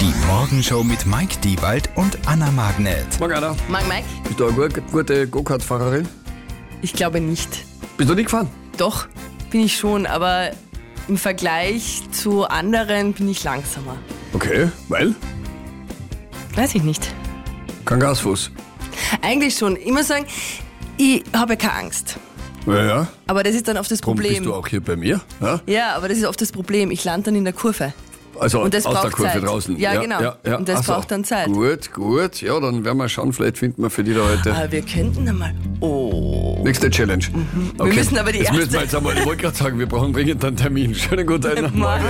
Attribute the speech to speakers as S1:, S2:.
S1: Die Morgenshow mit Mike Diewald und Anna Magnet.
S2: Morgen, Anna.
S3: Mike?
S2: Bist du eine gute Go-Kart-Fahrerin?
S3: Ich glaube nicht.
S2: Bist du nicht gefahren?
S3: Doch, bin ich schon, aber im Vergleich zu anderen bin ich langsamer.
S2: Okay, weil?
S3: Weiß ich nicht.
S2: Kein Gasfuß.
S3: Eigentlich schon. Ich muss sagen, ich habe ja keine Angst.
S2: Ja,
S3: Aber das ist dann oft das
S2: darum
S3: Problem.
S2: bist du auch hier bei mir. Ja?
S3: Ja, aber das ist oft das Problem. Ich lande dann in der Kurve.
S2: Also
S3: Und das
S2: aus der
S3: braucht
S2: Kurve
S3: Zeit.
S2: draußen.
S3: Ja, genau. Und das
S2: Ach so.
S3: braucht dann Zeit.
S2: Gut. Ja, dann werden wir schauen, vielleicht finden wir für die da heute
S3: Aber wir könnten einmal. Oh.
S2: nächste Challenge. Okay.
S3: Wir müssen aber die
S2: Jetzt
S3: erste.
S2: müssen wir jetzt einmal, ich wollte gerade sagen, wir brauchen dringend einen Termin. Schönen guten Morgen.
S3: Morgen.